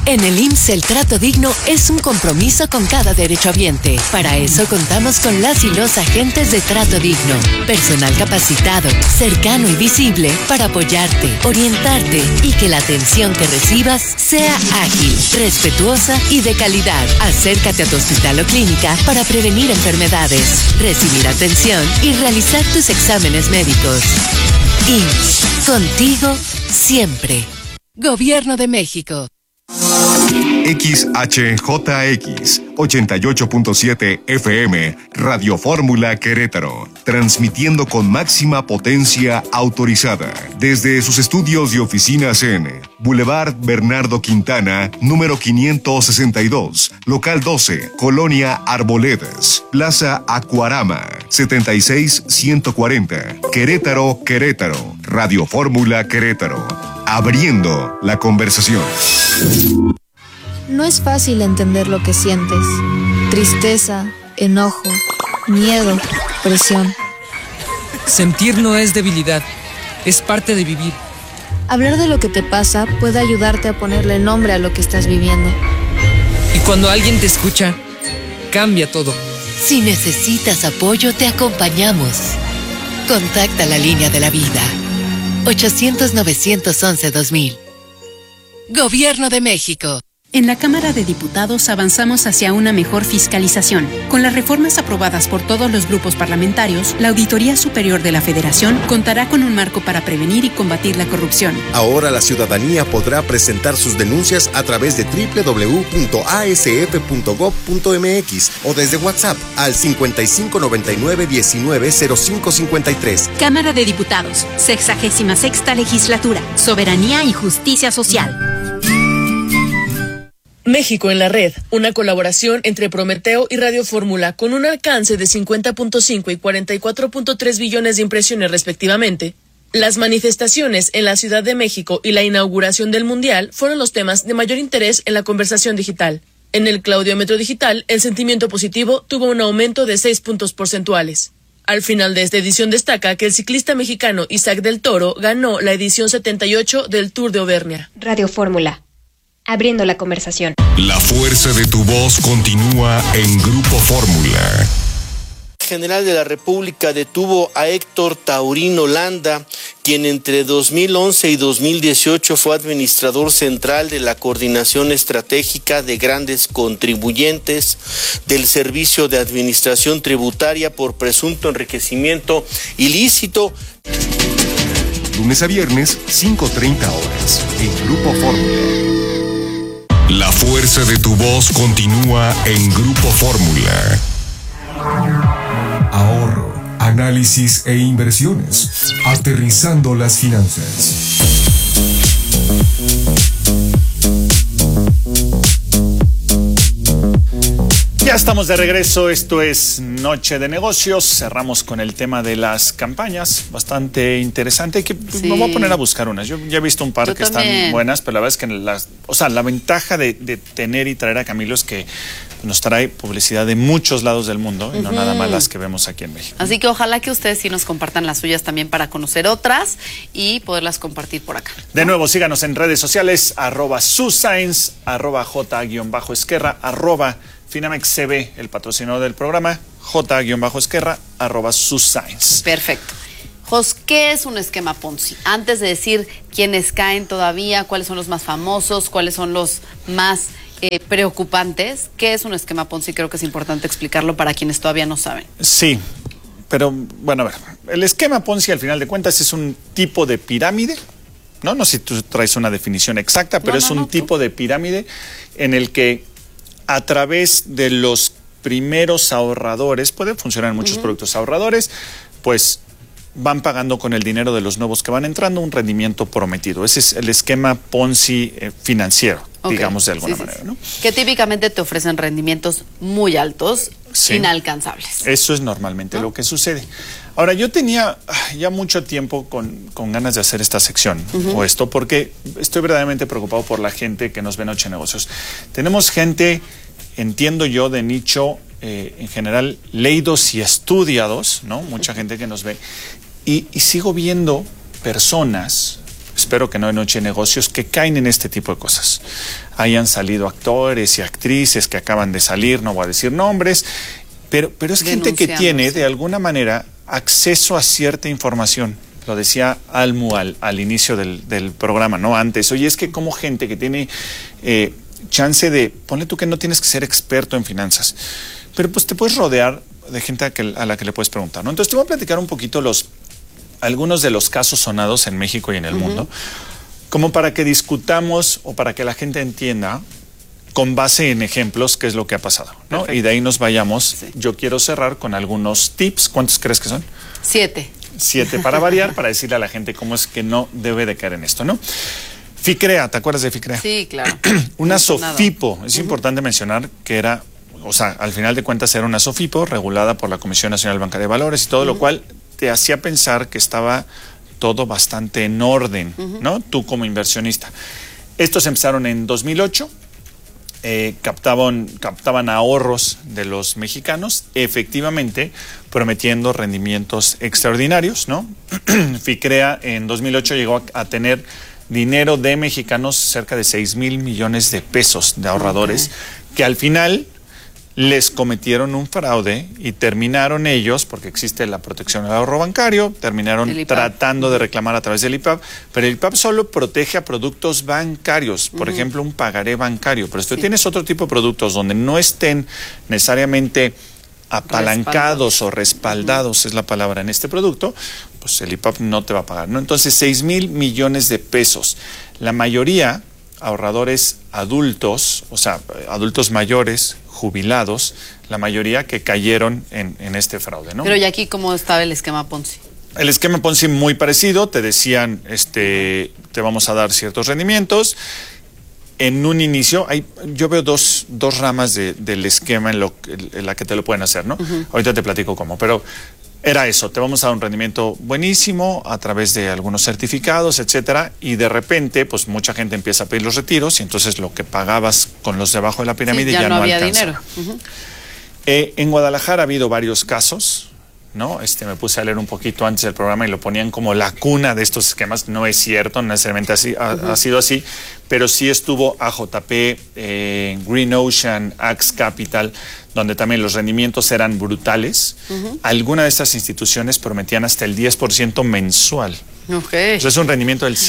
En el IMSS el trato digno es un compromiso con cada derechohabiente. Para eso contamos con las y los agentes de trato digno. Personal capacitado, cercano y visible para apoyarte, orientarte y que la atención que recibas sea ágil, respetuosa y de calidad. Acércate a tu hospital o clínica para prevenir enfermedades, recibir atención y realizar tus exámenes médicos. IMSS, contigo siempre. Gobierno de México. XHJX 88.7 FM Radio Fórmula Querétaro, transmitiendo con máxima potencia autorizada desde sus estudios y oficinas en Boulevard Bernardo Quintana, número 562, local 12, Colonia Arboledas, Plaza Acuarama, 76140, Querétaro, Querétaro. Radio Fórmula Querétaro, abriendo la conversación. No es fácil entender lo que sientes. Tristeza, enojo, miedo, presión. Sentir no es debilidad, es parte de vivir. Hablar de lo que te pasa puede ayudarte a ponerle nombre a lo que estás viviendo. Y cuando alguien te escucha, cambia todo. Si necesitas apoyo, te acompañamos. Contacta la línea de la vida. 800-911-2000. Gobierno de México. En la Cámara de Diputados avanzamos hacia una mejor fiscalización. Con las reformas aprobadas por todos los grupos parlamentarios, la Auditoría Superior de la Federación contará con un marco para prevenir y combatir la corrupción. Ahora la ciudadanía podrá presentar sus denuncias a través de www.asf.gov.mx o desde WhatsApp al 5599-190553. Cámara de Diputados, 66ª Legislatura, Soberanía y Justicia Social. México en la red, una colaboración entre Prometeo y Radio Fórmula con un alcance de 50.5 y 44.3 billones de impresiones respectivamente. Las manifestaciones en la Ciudad de México y la inauguración del Mundial fueron los temas de mayor interés en la conversación digital. En el claudiómetro digital, el sentimiento positivo tuvo un aumento de 6 puntos porcentuales. Al final de esta edición destaca que el ciclista mexicano Isaac del Toro ganó la edición 78 del Tour de Auvernia. Radio Fórmula, abriendo la conversación. La fuerza de tu voz continúa en Grupo Fórmula. General de la República detuvo a Héctor Taurino Landa, quien entre 2011 y 2018 fue administrador central de la Coordinación Estratégica de Grandes Contribuyentes del Servicio de Administración Tributaria por presunto enriquecimiento ilícito. Lunes a viernes, 5:30 horas, en Grupo Fórmula. La fuerza de tu voz continúa en Grupo Fórmula. Ahorro, análisis e inversiones. Aterrizando las finanzas. Ya estamos de regreso, esto es Noche de Negocios, cerramos con el tema de las campañas, bastante interesante, que me voy a poner a buscar unas. Yo ya he visto un par que también están buenas, pero la verdad es que la ventaja de tener y traer a Camilo es que nos trae publicidad de muchos lados del mundo y no nada más las que vemos aquí en México. Así que ojalá que ustedes sí nos compartan las suyas también para conocer otras y poderlas compartir por acá. De nuevo, síganos en redes sociales, @suscience, @j_esquerra, @FinamexCB, el patrocinador del programa, j_esquerra, @suscience. Perfecto. Jos, ¿qué es un esquema Ponzi? Antes de decir quiénes caen todavía, cuáles son los más famosos, cuáles son los más preocupantes, ¿qué es un esquema Ponzi? Creo que es importante explicarlo para quienes todavía no saben. Sí, pero bueno, a ver, el esquema Ponzi al final de cuentas es un tipo de pirámide, ¿no? No sé si tú traes una definición exacta, pero es un tipo de pirámide en el que a través de los primeros ahorradores, puede funcionar en muchos productos ahorradores, pues van pagando con el dinero de los nuevos que van entrando un rendimiento prometido. Ese es el esquema Ponzi financiero, digamos de alguna manera, ¿no? Que típicamente te ofrecen rendimientos muy altos, inalcanzables. Eso es normalmente lo que sucede. Ahora, yo tenía ya mucho tiempo con ganas de hacer esta sección o esto, porque estoy verdaderamente preocupado por la gente que nos ve en Noche de Negocios. Tenemos gente, entiendo yo, de nicho en general, leídos y estudiados, ¿no? Mucha gente que nos ve. Y sigo viendo personas, espero que no en Noche de Negocios, que caen en este tipo de cosas. Hayan salido actores y actrices que acaban de salir, no voy a decir nombres, pero es gente que tiene de alguna manera acceso a cierta información. Lo decía Almu al inicio del programa, ¿no? Antes, oye, es que como gente que tiene chance de, ponle tú que no tienes que ser experto en finanzas, pero pues te puedes rodear de gente a la que le puedes preguntar, ¿no? Entonces te voy a platicar un poquito algunos de los casos sonados en México y en el mundo, como para que discutamos o para que la gente entienda con base en ejemplos qué es lo que ha pasado, ¿no? Perfecto. Y de ahí nos vayamos. Sí. Yo quiero cerrar con algunos tips. ¿Cuántos crees que son? 7. 7 para variar, para decirle a la gente cómo es que no debe de caer en esto, ¿no? FICREA, ¿te acuerdas de FICREA? Sí, claro. Una SOFIPO, es importante mencionar que era, o sea, al final de cuentas era una SOFIPO regulada por la Comisión Nacional Bancaria de Valores y todo, lo cual te hacía pensar que estaba todo bastante en orden, ¿no? Tú como inversionista. Estos empezaron en 2008. Captaban ahorros de los mexicanos, efectivamente prometiendo rendimientos extraordinarios, ¿no? FICREA en 2008 llegó a tener dinero de mexicanos cerca de 6,000 millones de pesos de ahorradores, que al final les cometieron un fraude y terminaron ellos, porque existe la protección del ahorro bancario, terminaron tratando de reclamar a través del IPAB, pero el IPAB solo protege a productos bancarios, por ejemplo, un pagaré bancario, pero si tú tienes otro tipo de productos donde no estén necesariamente apalancados o respaldados, es la palabra en este producto, pues el IPAB no te va a pagar, ¿no? Entonces, 6,000 millones de pesos. La mayoría, ahorradores adultos, o sea, adultos mayores, jubilados, la mayoría que cayeron en este fraude, ¿no? Pero ¿y aquí cómo estaba el esquema Ponzi? El esquema Ponzi muy parecido, te decían, te vamos a dar ciertos rendimientos. En un inicio, yo veo dos ramas del esquema en la que te lo pueden hacer, ¿no? Ahorita te platico cómo, pero era eso, te vamos a dar un rendimiento buenísimo a través de algunos certificados, etcétera, y de repente, pues mucha gente empieza a pedir los retiros y entonces lo que pagabas con los de abajo de la pirámide ya no había alcanzaba. Dinero. En Guadalajara ha habido varios casos, ¿no? Me puse a leer un poquito antes del programa y lo ponían como la cuna de estos esquemas. No es cierto, no necesariamente ha sido así, pero sí estuvo AJP, Green Ocean, Axe Capital, donde también los rendimientos eran brutales. Algunas de estas instituciones prometían hasta el 10% mensual. Eso es un rendimiento del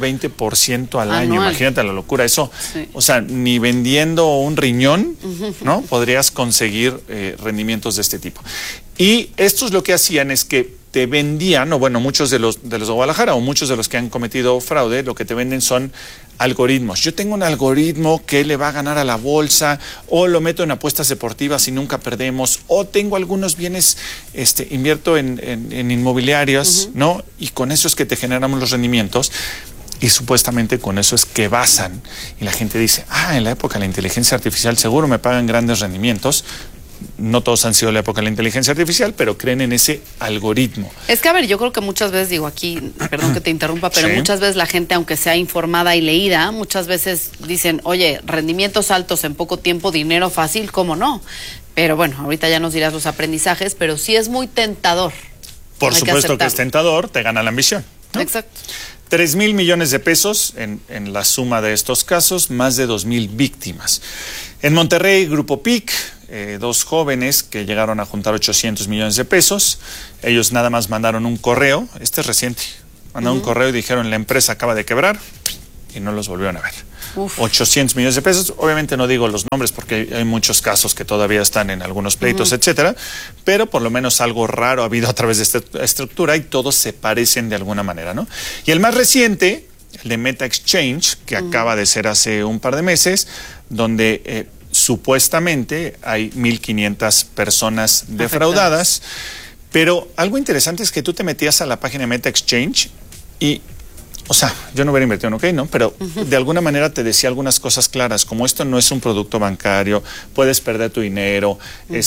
120% al año. Imagínate la locura. Eso, o sea, ni vendiendo un riñón, ¿no? Podrías conseguir rendimientos de este tipo. Y estos lo que hacían es que te vendían, o bueno, muchos de los de Guadalajara o muchos de los que han cometido fraude, lo que te venden son algoritmos. Yo tengo un algoritmo que le va a ganar a la bolsa, o lo meto en apuestas deportivas y nunca perdemos, o tengo algunos bienes, invierto en inmobiliarios, ¿no? Y con eso es que te generamos los rendimientos. Y supuestamente con eso es que basan. Y la gente dice, en la época de la inteligencia artificial seguro me pagan grandes rendimientos. No todos han sido la época de la inteligencia artificial, pero creen en ese algoritmo. Es que, a ver, yo creo que muchas veces, digo aquí, perdón que te interrumpa, pero muchas veces la gente, aunque sea informada y leída, muchas veces dicen, oye, rendimientos altos en poco tiempo, dinero fácil, ¿cómo no? Pero bueno, ahorita ya nos dirás los aprendizajes, pero sí es muy tentador. Por supuesto que es tentador, te gana la ambición, ¿no? Exacto. 3,000 millones de pesos en la suma de estos casos, más de 2,000 víctimas. En Monterrey, Grupo PIC, 2 jóvenes que llegaron a juntar 800 millones de pesos. Ellos nada más mandaron un correo, es reciente, mandaron un correo y dijeron la empresa acaba de quebrar y no los volvieron a ver. 800 millones de pesos, obviamente no digo los nombres porque hay muchos casos que todavía están en algunos pleitos, etcétera, pero por lo menos algo raro ha habido a través de esta estructura y todos se parecen de alguna manera, ¿no? Y el más reciente, el de Meta Exchange, que acaba de ser hace un par de meses, donde supuestamente hay 1,500 personas defraudadas, pero algo interesante es que tú te metías a la página de Meta Exchange y, o sea, yo no hubiera invertido en OK, ¿no? Pero de alguna manera te decía algunas cosas claras, como esto no es un producto bancario, puedes perder tu dinero,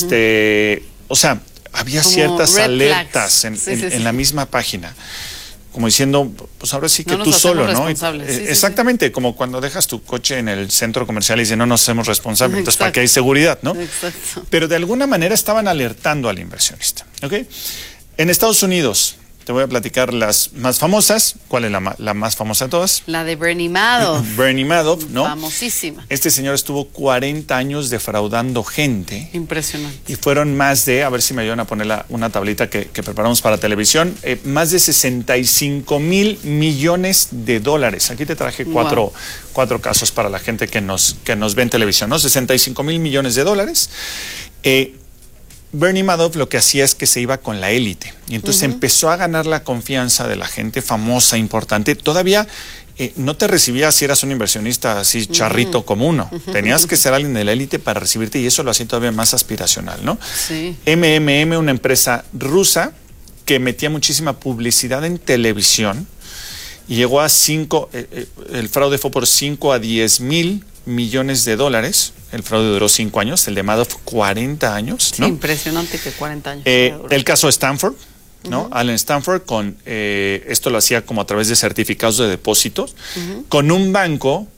o sea, había como ciertas alertas en la misma página. Como diciendo, pues ahora sí que no tú solo, ¿no? Exactamente, como cuando dejas tu coche en el centro comercial y dicen, no nos hacemos responsables, entonces para que hay seguridad, ¿no? Pero de alguna manera estaban alertando al inversionista, ¿ok? En Estados Unidos, te voy a platicar las más famosas. ¿Cuál es la más famosa de todas? La de Bernie Madoff. Bernie Madoff, ¿no? Famosísima. Este señor estuvo 40 años defraudando gente. Impresionante. Y fueron más de, a ver si me ayudan a poner una tablita que preparamos para televisión, más de 65 mil millones de dólares. Aquí te traje cuatro casos para la gente que nos ve en televisión, ¿no? 65 mil millones de dólares. Bernie Madoff lo que hacía es que se iba con la élite y entonces empezó a ganar la confianza de la gente famosa, importante. Todavía no te recibía si eras un inversionista así charrito como uno. Tenías que ser alguien de la élite para recibirte y eso lo hacía todavía más aspiracional, ¿no? Sí. MMM, una empresa rusa que metía muchísima publicidad en televisión y llegó a el fraude fue por 5 a 10 mil millones de dólares. El fraude duró 5 años, el de Madoff 40 años, ¿no? Sí, impresionante que 40 años. El caso de Stanford, ¿no? Allen Stanford, esto lo hacía como a través de certificados de depósitos, con un banco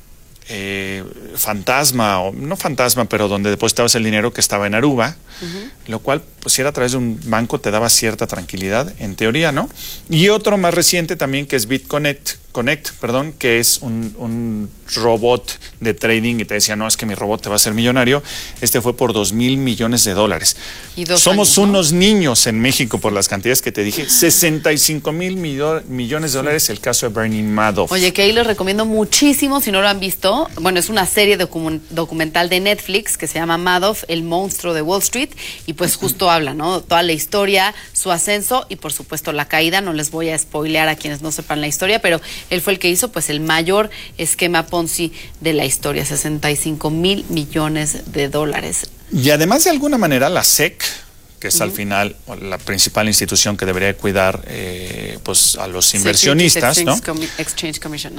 fantasma, o no fantasma, pero donde depositabas el dinero que estaba en Aruba, lo cual, pues si era a través de un banco, te daba cierta tranquilidad, en teoría, ¿no? Y otro más reciente también, que es BitConnect, que es un robot de trading y te decía, no, es que mi robot te va a hacer millonario. Este fue por 2,000 millones de dólares. Somos unos niños en México por las cantidades que te dije. 65 mil millones de dólares el caso de Bernie Madoff. Oye, que ahí les recomiendo muchísimo, si no lo han visto. Bueno, es una serie documental de Netflix que se llama Madoff, el monstruo de Wall Street, y pues justo habla, ¿no? Toda la historia, su ascenso y por supuesto la caída. No les voy a spoilear a quienes no sepan la historia, pero él fue el que hizo pues el mayor esquema Ponzi de la historia, 65 mil millones de dólares. Y además, de alguna manera, la SEC, que es al final la principal institución que debería cuidar pues a los inversionistas, ¿no? Exchange Commission,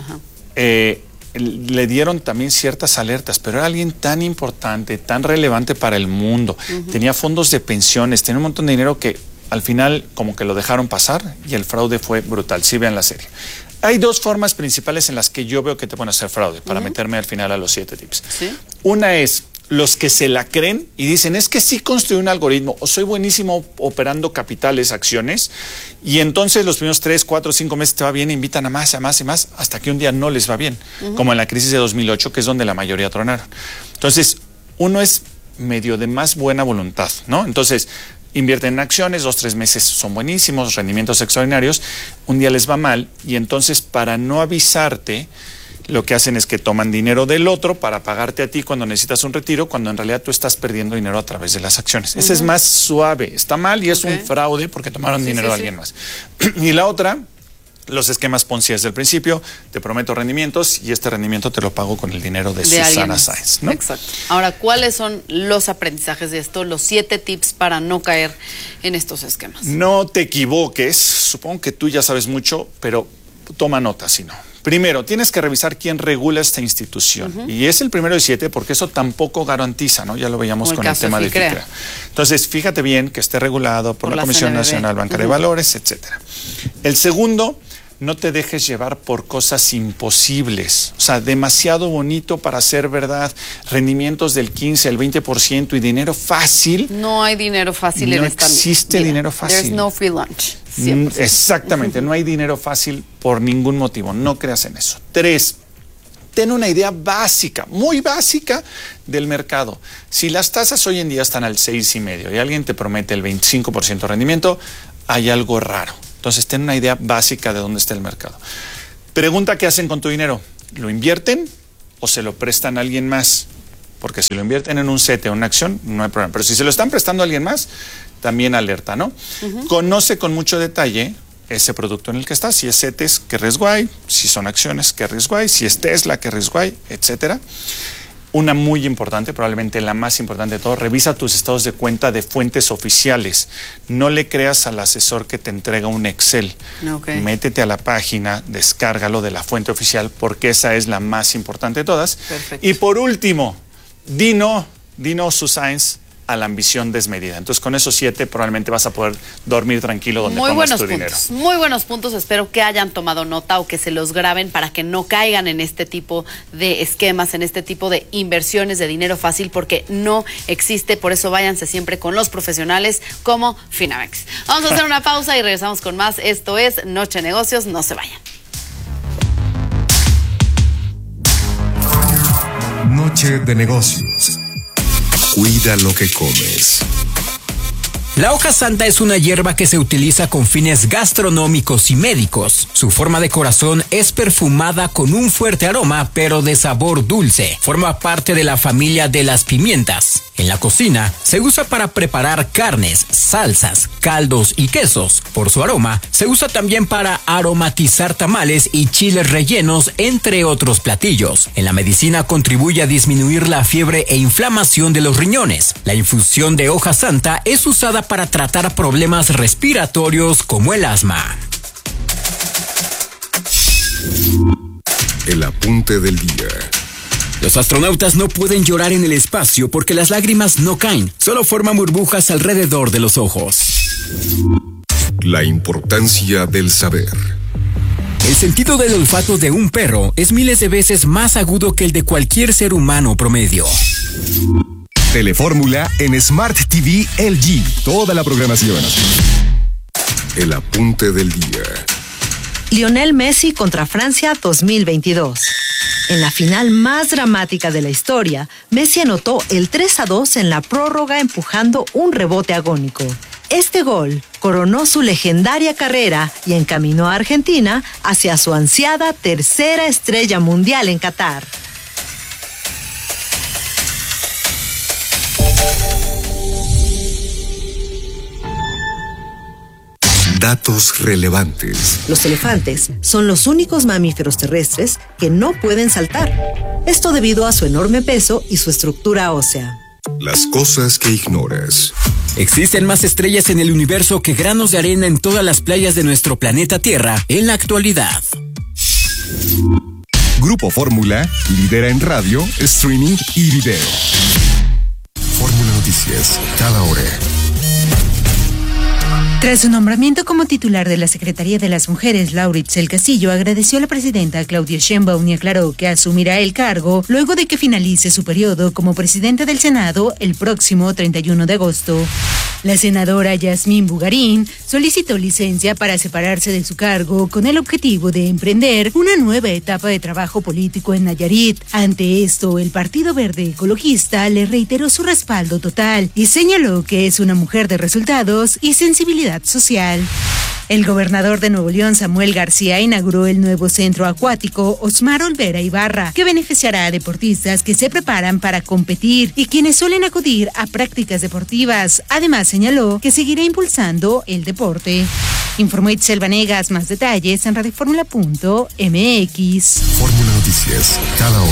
le dieron también ciertas alertas, pero era alguien tan importante, tan relevante para el mundo. Tenía fondos de pensiones, tenía un montón de dinero que al final como que lo dejaron pasar y el fraude fue brutal. Sí, vean la serie. Hay dos formas principales en las que yo veo que te pueden hacer fraude, para meterme al final a los 7 tips. ¿Sí? Una es los que se la creen y dicen, es que sí construí un algoritmo o soy buenísimo operando capitales, acciones, y entonces los primeros 3, 4, 5 meses te va bien, invitan a más, a más y más, hasta que un día no les va bien, como en la crisis de 2008, que es donde la mayoría tronaron. Entonces, uno es medio de más buena voluntad, ¿no? Entonces, invierten en acciones, 2, 3 meses son buenísimos, rendimientos extraordinarios, un día les va mal y entonces para no avisarte, lo que hacen es que toman dinero del otro para pagarte a ti cuando necesitas un retiro, cuando en realidad tú estás perdiendo dinero a través de las acciones. Ese es más suave, está mal y es un fraude porque tomaron dinero de alguien más. Y la otra, los esquemas Ponzi desde el principio, te prometo rendimientos y este rendimiento te lo pago con el dinero de Susana Sáenz, ¿no? Exacto. Ahora, ¿cuáles son los aprendizajes de esto, los 7 tips para no caer en estos esquemas? No te equivoques, supongo que tú ya sabes mucho, pero toma nota si no. Primero, tienes que revisar quién regula esta institución. Y es el primero de 7 porque eso tampoco garantiza, ¿no? Ya lo veíamos con el tema de FICREA. Entonces, fíjate bien que esté regulado por la Comisión Nacional Bancaria de Valores, etcétera. El segundo, no te dejes llevar por cosas imposibles, o sea, demasiado bonito para ser verdad, rendimientos del 15, el 20% y dinero fácil. No hay dinero fácil en esta vida. No existe dinero fácil. There's no free lunch. Exactamente, no hay dinero fácil por ningún motivo, no creas en eso. 3, ten una idea básica, muy básica del mercado. Si las tasas hoy en día están al 6,5 y alguien te promete el 25% de rendimiento, hay algo raro. Entonces, ten una idea básica de dónde está el mercado. Pregunta qué hacen con tu dinero. ¿Lo invierten o se lo prestan a alguien más? Porque si lo invierten en un CETE o una acción, no hay problema. Pero si se lo están prestando a alguien más, también alerta, ¿no? Conoce con mucho detalle ese producto en el que estás. Si es CETES, qué riesgo hay. Si son acciones, qué riesgo hay. Si es Tesla, qué riesgo hay, etcétera. Una muy importante, probablemente la más importante de todo, revisa tus estados de cuenta de fuentes oficiales. No le creas al asesor que te entrega un Excel. Métete a la página, descárgalo de la fuente oficial, porque esa es la más importante de todas. Perfecto. Y por último, Dino Sáenz, a la ambición desmedida. Entonces, con esos 7 probablemente vas a poder dormir tranquilo donde pongas tu dinero. Muy buenos puntos. Espero que hayan tomado nota o que se los graben para que no caigan en este tipo de esquemas, en este tipo de inversiones de dinero fácil, porque no existe. Por eso váyanse siempre con los profesionales como Finamex. Vamos a hacer una pausa y regresamos con más. Esto es Noche de Negocios. No se vayan. Noche de Negocios. Cuida lo que comes. La hoja santa es una hierba que se utiliza con fines gastronómicos y médicos. Su forma de corazón es perfumada con un fuerte aroma, pero de sabor dulce. Forma parte de la familia de las pimientas. En la cocina se usa para preparar carnes, salsas, caldos y quesos. Por su aroma, se usa también para aromatizar tamales y chiles rellenos, entre otros platillos. En la medicina contribuye a disminuir la fiebre e inflamación de los riñones. La infusión de hoja santa es usada para tratar problemas respiratorios como el asma. El apunte del día. Los astronautas no pueden llorar en el espacio porque las lágrimas no caen, solo forman burbujas alrededor de los ojos. La importancia del saber. El sentido del olfato de un perro es miles de veces más agudo que el de cualquier ser humano promedio. Telefórmula en Smart TV LG. Toda la programación. El apunte del día. Lionel Messi contra Francia 2022. En la final más dramática de la historia, Messi anotó el 3-2 en la prórroga empujando un rebote agónico. Este gol coronó su legendaria carrera y encaminó a Argentina hacia su ansiada tercera estrella mundial en Qatar. Datos relevantes. Los elefantes son los únicos mamíferos terrestres que no pueden saltar. Esto debido a su enorme peso y su estructura ósea. Las cosas que ignoras. Existen más estrellas en el universo que granos de arena en todas las playas de nuestro planeta Tierra en la actualidad. Grupo Fórmula lidera en radio, streaming y video. Fórmula Noticias, cada hora. Tras su nombramiento como titular de la Secretaría de las Mujeres, Laura Itzel Castillo agradeció a la presidenta Claudia Sheinbaum y aclaró que asumirá el cargo luego de que finalice su periodo como presidenta del Senado el próximo 31 de agosto. La senadora Yasmín Bugarín solicitó licencia para separarse de su cargo con el objetivo de emprender una nueva etapa de trabajo político en Nayarit. Ante esto, el Partido Verde Ecologista le reiteró su respaldo total y señaló que es una mujer de resultados y sensibilidad social. El gobernador de Nuevo León, Samuel García, inauguró el nuevo centro acuático Osmar Olvera Ibarra, que beneficiará a deportistas que se preparan para competir y quienes suelen acudir a prácticas deportivas. Además, señaló que seguirá impulsando el deporte. Informó Itzel Vanegas. Más detalles en radioformula.mx. Fórmula Noticias, cada hora.